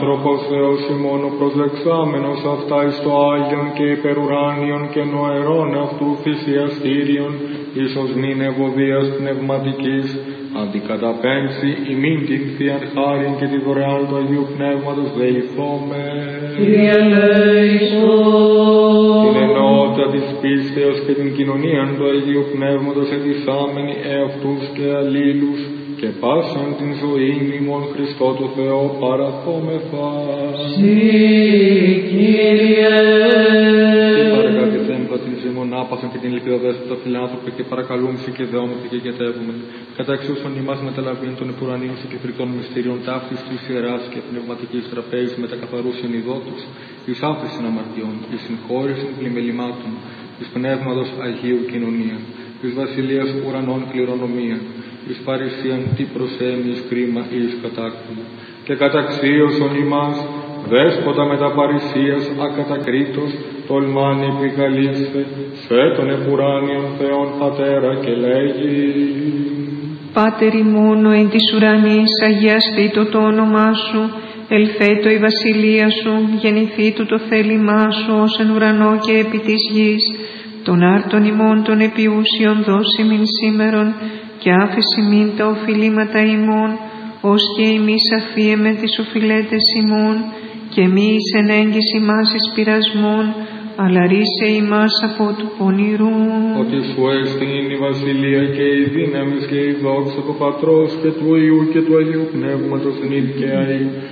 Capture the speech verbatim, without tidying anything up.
άνθρωπος Θεός ημών προσλεξάμενος αυτά εις το Άγιον και υπερουράνιον και νοερών αυτού θυσιαστήριον, ίσως μην ευωδίας πνευματικής, αντικαταπέμψει ημίν την Θείαν Χάριν και τη δωρεάν του Αγίου Πνεύματος δεηθώμε. Κύριε ελέησον. Την ενότητα της πίστεως και την κοινωνίαν του Αγίου Πνεύματος ετισάμενοι εαυτούς και αλλήλους, και πάσαν την ζωή ημών Χριστό του Θεό παραθόμεθα. Συ, Κύριε. Συ παρακάτη θέμβα την ζήμων άπασαν και την λυπηδοδέσποτα φιλάνθρωπη και παρακαλούμε σε και δεόμεθα και γετεύουμε. Κατά εξούσων ημάς μεταλαβήν των επουρανίων και κεφρικών μυστήριων ταύτης της ιεράς και πνευματικής τραπέζης με τα καθαρούς ενιδότους, εις άφησιν αμαρτιών, εις συγχώρησιν πλημελημάτων, εις πνεύματος Αγίου κοινωνία, εις βασιλείας ουρανών κληρονομία, εις παρησίαν τι προσέμεις κρίμα ή εις κατάκτημα, και καταξίωσον ημάς, δέσποτα με τα παρησίας ακατακρίτως, τολμάν επικαλείστε, σε τον επουράνιον Θεόν Πατέρα και λέγει. Πάτερ ημών, εν της ουρανής, αγιαστήτω το όνομά σου, ελθέτω η βασιλεία σου, γεννηθήτω το θέλημά σου, ως εν ουρανό και επί της γης. Τον άρτον ημών των επιούσιων δώσιμην σήμερον, και άφηση μην τα οφειλήματα ημών, ως και εμείς αφίεμε τις οφειλέτες ημών, και μη εις ενέγγις ημάς εις πειρασμών, αλλά ρίσε ημάς από του πονηρού. Ότι σου έστειν η βασιλεία και η δύναμις και η δόξα του Πατρός και του Υιού και του Αγίου Πνεύματος νυν και αεί